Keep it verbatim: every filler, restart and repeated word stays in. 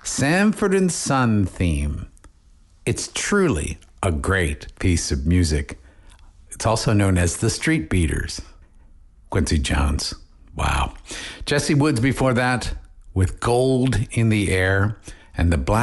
Sanford and Son theme. It's truly a great piece of music. It's also known as the Street Beaters. Quincy Jones. Wow. Jesse Woods before that with Gold in the Air, and the Black